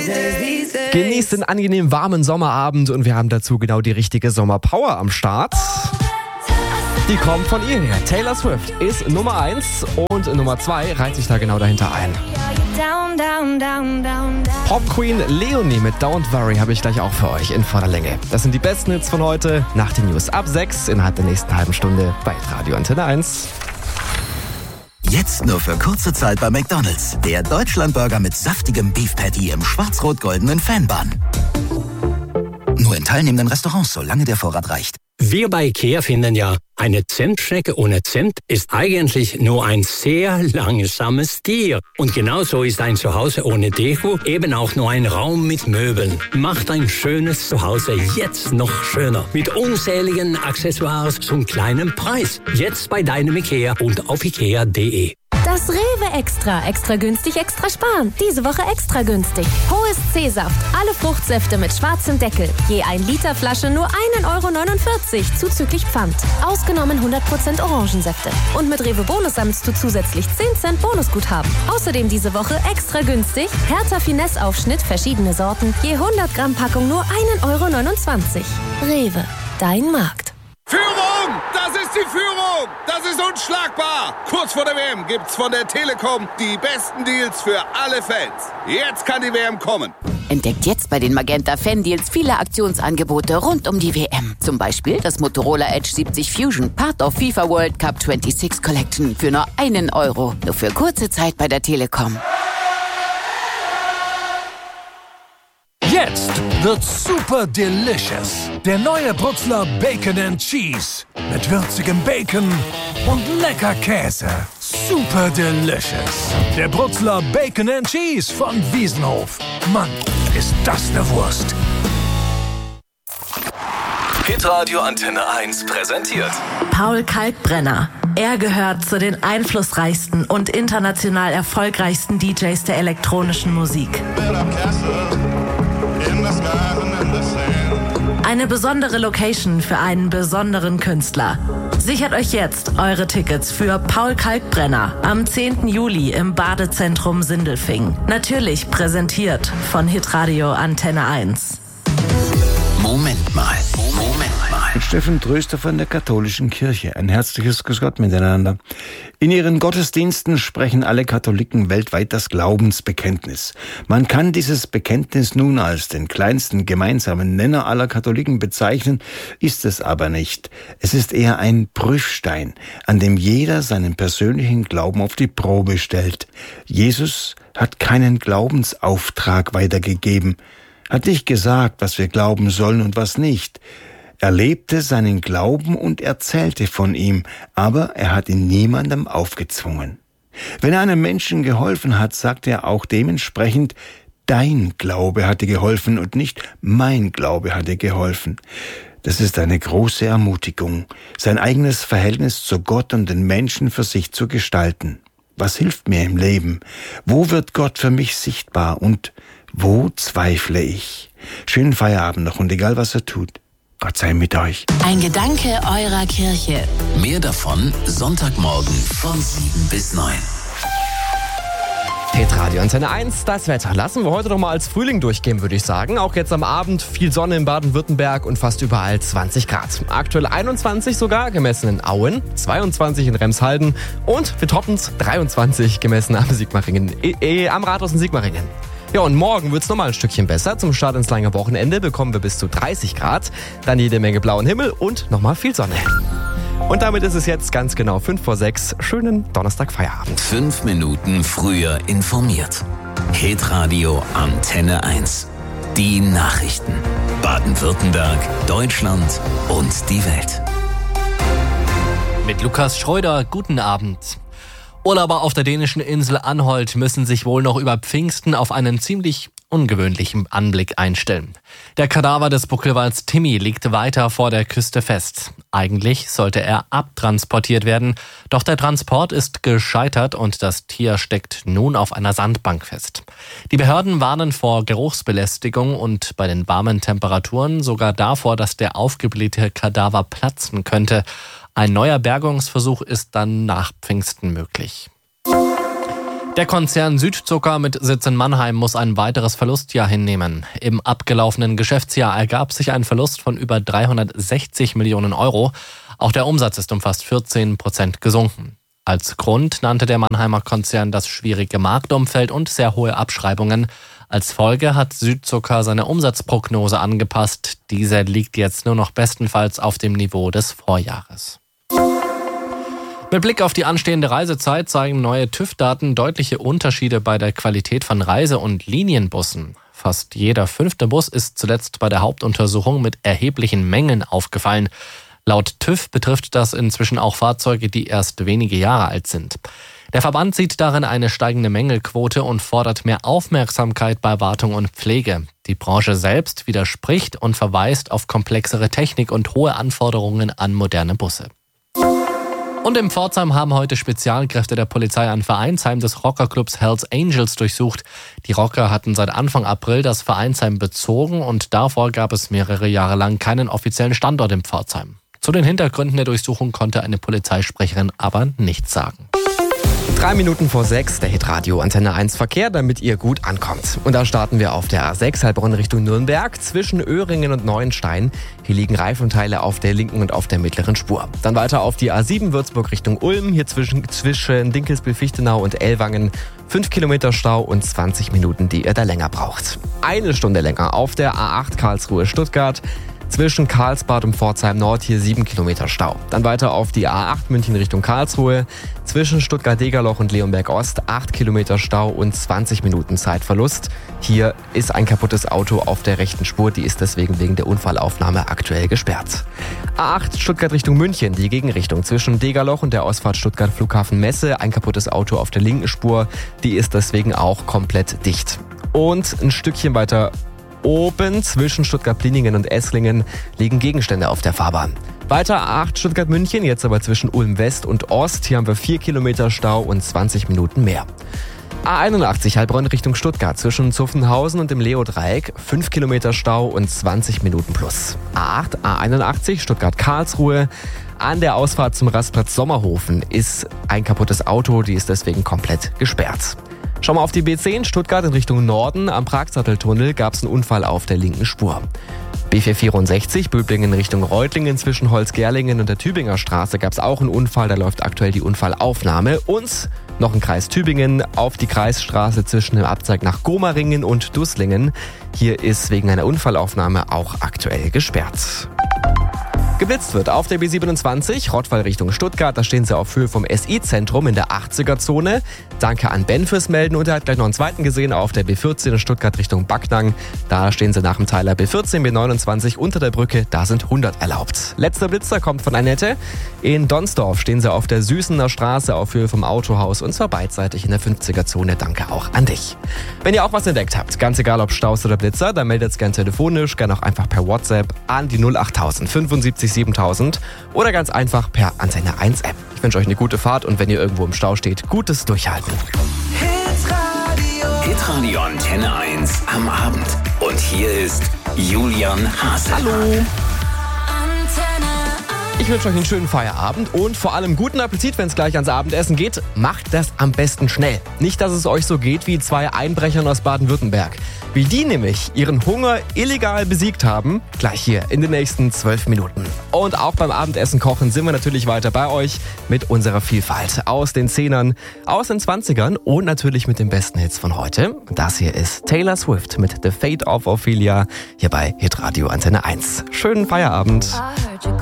Genießt den angenehm warmen Sommerabend und wir haben dazu genau die richtige Sommerpower am Start. Die kommt von ihr her. Taylor Swift ist Nummer 1 und Nummer 2 reiht sich da genau dahinter ein. Pop Queen Leonie mit Don't Worry habe ich gleich auch für euch in voller Länge. Das sind die besten Hits von heute nach den News ab 6 innerhalb der nächsten halben Stunde bei Radio Antenne 1. Jetzt nur für kurze Zeit bei McDonald's. Der Deutschlandburger mit saftigem Beef Patty im schwarz-rot-goldenen Fanbun. Nur in teilnehmenden Restaurants, solange der Vorrat reicht. Wir bei IKEA finden ja, eine Zentschnecke ohne Zimt ist eigentlich nur ein sehr langsames Tier. Und genauso ist ein Zuhause ohne Deko eben auch nur ein Raum mit Möbeln. Macht ein schönes Zuhause jetzt noch schöner. Mit unzähligen Accessoires zum kleinen Preis. Jetzt bei deinem IKEA und auf ikea.de. Das Rewe Extra. Extra günstig, extra sparen. Diese Woche extra günstig. Hohes C-Saft. Alle Fruchtsäfte mit schwarzem Deckel. Je 1 Liter Flasche nur 1,49 € zuzüglich Pfand. Ausgenommen 100% Orangensäfte. Und mit Rewe Bonus sammelst du zusätzlich 10 Cent Bonusguthaben. Außerdem diese Woche extra günstig. Hertha Finesse-Aufschnitt, verschiedene Sorten. Je 100 Gramm Packung nur 1,29 €. Rewe. Dein Markt. Führung! Das ist die Führung! Das ist unschlagbar! Kurz vor der WM gibt's von der Telekom die besten Deals für alle Fans. Jetzt kann die WM kommen. Entdeckt jetzt bei den Magenta Fan-Deals viele Aktionsangebote rund um die WM. Zum Beispiel das Motorola Edge 70 Fusion, Part of FIFA World Cup 26 Collection für nur 1 €. Nur für kurze Zeit bei der Telekom. Jetzt wird's super delicious. Der neue Brutzler Bacon and Cheese. Mit würzigem Bacon und lecker Käse. Super delicious. Der Brutzler Bacon and Cheese von Wiesenhof. Mann, ist das eine Wurst. Hitradio Antenne 1 präsentiert Paul Kalkbrenner. Er gehört zu den einflussreichsten und international erfolgreichsten DJs der elektronischen Musik. Eine besondere Location für einen besonderen Künstler. Sichert euch jetzt eure Tickets für Paul Kalkbrenner am 10. Juli im Badezentrum Sindelfingen. Natürlich präsentiert von Hitradio Antenne 1. Moment mal. Steffen Tröster von der Katholischen Kirche. Ein herzliches Grüß Gott miteinander. In ihren Gottesdiensten sprechen alle Katholiken weltweit das Glaubensbekenntnis. Man kann dieses Bekenntnis nun als den kleinsten gemeinsamen Nenner aller Katholiken bezeichnen, ist es aber nicht. Es ist eher ein Prüfstein, an dem jeder seinen persönlichen Glauben auf die Probe stellt. Jesus hat keinen Glaubensauftrag weitergegeben, hat nicht gesagt, was wir glauben sollen und was nicht. Er lebte seinen Glauben und erzählte von ihm, aber er hat ihn niemandem aufgezwungen. Wenn er einem Menschen geholfen hat, sagt er auch dementsprechend, dein Glaube hat dir geholfen und nicht mein Glaube hat dir geholfen. Das ist eine große Ermutigung, sein eigenes Verhältnis zu Gott und den Menschen für sich zu gestalten. Was hilft mir im Leben? Wo wird Gott für mich sichtbar und wo zweifle ich? Schönen Feierabend noch und egal was er tut, Gott sei mit euch. Ein Gedanke eurer Kirche. Mehr davon Sonntagmorgen von 7 bis 9. Hitradio Antenne 1, das Wetter. Lassen wir heute noch mal als Frühling durchgehen, würde ich sagen. Auch jetzt am Abend viel Sonne in Baden-Württemberg und fast überall 20 Grad. Aktuell 21 sogar, gemessen in Auen, 22 in Remshalden und wir toppen's 23 gemessen am am Rathaus in Sigmaringen. Ja, und morgen wird's noch mal ein Stückchen besser. Zum Start ins lange Wochenende bekommen wir bis zu 30 Grad. Dann jede Menge blauen Himmel und noch mal viel Sonne. Und damit ist es jetzt ganz genau 5 vor 6. Schönen Donnerstag-Feierabend. 5 Minuten früher informiert. Hitradio Antenne 1. Die Nachrichten. Baden-Württemberg, Deutschland und die Welt. Mit Lukas Schreuder, guten Abend. Urlauber auf der dänischen Insel Anholt müssen sich wohl noch über Pfingsten auf einen ziemlich ungewöhnlichen Anblick einstellen. Der Kadaver des Buckelwals Timmy liegt weiter vor der Küste fest. Eigentlich sollte er abtransportiert werden, doch der Transport ist gescheitert und das Tier steckt nun auf einer Sandbank fest. Die Behörden warnen vor Geruchsbelästigung und bei den warmen Temperaturen sogar davor, dass der aufgeblähte Kadaver platzen könnte. Ein neuer Bergungsversuch ist dann nach Pfingsten möglich. Der Konzern Südzucker mit Sitz in Mannheim muss ein weiteres Verlustjahr hinnehmen. Im abgelaufenen Geschäftsjahr ergab sich ein Verlust von über 360 Millionen Euro. Auch der Umsatz ist um fast 14% gesunken. Als Grund nannte der Mannheimer Konzern das schwierige Marktumfeld und sehr hohe Abschreibungen. Als Folge hat Südzucker seine Umsatzprognose angepasst. Diese liegt jetzt nur noch bestenfalls auf dem Niveau des Vorjahres. Mit Blick auf die anstehende Reisezeit zeigen neue TÜV-Daten deutliche Unterschiede bei der Qualität von Reise- und Linienbussen. Fast jeder 5. Bus ist zuletzt bei der Hauptuntersuchung mit erheblichen Mängeln aufgefallen. Laut TÜV betrifft das inzwischen auch Fahrzeuge, die erst wenige Jahre alt sind. Der Verband sieht darin eine steigende Mängelquote und fordert mehr Aufmerksamkeit bei Wartung und Pflege. Die Branche selbst widerspricht und verweist auf komplexere Technik und hohe Anforderungen an moderne Busse. Und in Pforzheim haben heute Spezialkräfte der Polizei ein Vereinsheim des Rockerclubs Hells Angels durchsucht. Die Rocker hatten seit Anfang April das Vereinsheim bezogen und davor gab es mehrere Jahre lang keinen offiziellen Standort in Pforzheim. Zu den Hintergründen der Durchsuchung konnte eine Polizeisprecherin aber nichts sagen. 3 Minuten vor 6, der Hitradio Antenne 1 Verkehr, damit ihr gut ankommt. Und da starten wir auf der A6 Heilbronn Richtung Nürnberg zwischen Öhringen und Neuenstein. Hier liegen Reifenteile auf der linken und auf der mittleren Spur. Dann weiter auf die A7 Würzburg Richtung Ulm, hier zwischen Dinkelsbühl-Fichtenau und Ellwangen. 5 Kilometer Stau und 20 Minuten, die ihr da länger braucht. 1 Stunde länger auf der A8 Karlsruhe Stuttgart. Zwischen Karlsbad und Pforzheim Nord hier 7 Kilometer Stau. Dann weiter auf die A8 München Richtung Karlsruhe. Zwischen Stuttgart-Degerloch und Leonberg Ost 8 Kilometer Stau und 20 Minuten Zeitverlust. Hier ist ein kaputtes Auto auf der rechten Spur. Die ist deswegen wegen der Unfallaufnahme aktuell gesperrt. A8 Stuttgart Richtung München, die Gegenrichtung. Zwischen Degerloch und der Ausfahrt Stuttgart Flughafen Messe. Ein kaputtes Auto auf der linken Spur. Die ist deswegen auch komplett dicht. Und ein Stückchen weiter oben zwischen Stuttgart-Pliningen und Esslingen liegen Gegenstände auf der Fahrbahn. Weiter A8 Stuttgart-München, jetzt aber zwischen Ulm West und Ost. Hier haben wir 4 Kilometer Stau und 20 Minuten mehr. A81 Heilbronn Richtung Stuttgart zwischen Zuffenhausen und dem Leo-Dreieck. 5 Kilometer Stau und 20 Minuten plus. A8, A81 Stuttgart-Karlsruhe. An der Ausfahrt zum Rastplatz Sommerhofen ist ein kaputtes Auto, die ist deswegen komplett gesperrt. Schauen wir auf die B10 Stuttgart in Richtung Norden. Am Pragsatteltunnel gab es einen Unfall auf der linken Spur. B464 Böblingen Richtung Reutlingen zwischen Holzgerlingen und der Tübinger Straße gab es auch einen Unfall. Da läuft aktuell die Unfallaufnahme. Und noch ein Kreis Tübingen auf die Kreisstraße zwischen dem Abzweig nach Gomaringen und Dusslingen. Hier ist wegen einer Unfallaufnahme auch aktuell gesperrt. Geblitzt wird auf der B27, Rottweil Richtung Stuttgart. Da stehen sie auf Höhe vom SI-Zentrum in der 80er-Zone. Danke an Ben fürs Melden. Und er hat gleich noch einen zweiten gesehen auf der B14 in Stuttgart Richtung Backnang. Da stehen sie nach dem Teiler B14, B29 unter der Brücke. Da sind 100 erlaubt. Letzter Blitzer kommt von Annette. In Donsdorf stehen sie auf der Süßener Straße auf Höhe vom Autohaus und zwar beidseitig in der 50er-Zone. Danke auch an dich. Wenn ihr auch was entdeckt habt, ganz egal ob Staus oder Blitzer, dann meldet es gerne telefonisch, gerne auch einfach per WhatsApp an die 08000 75 7000 oder ganz einfach per Antenne 1 App. Ich wünsche euch eine gute Fahrt und wenn ihr irgendwo im Stau steht, gutes Durchhalten. Hitradio Antenne 1 am Abend. Und hier ist Julian Haase. Hallo. Ich wünsche euch einen schönen Feierabend und vor allem guten Appetit, wenn es gleich ans Abendessen geht. Macht das am besten schnell. Nicht, dass es euch so geht wie 2 Einbrechern aus Baden-Württemberg. Wie die nämlich ihren Hunger illegal besiegt haben, gleich hier in den nächsten 12 Minuten. Und auch beim Abendessen kochen sind wir natürlich weiter bei euch mit unserer Vielfalt aus den 10ern, aus den 20ern und natürlich mit den besten Hits von heute. Das hier ist Taylor Swift mit The Fate of Ophelia hier bei Hitradio Antenne 1. Schönen Feierabend.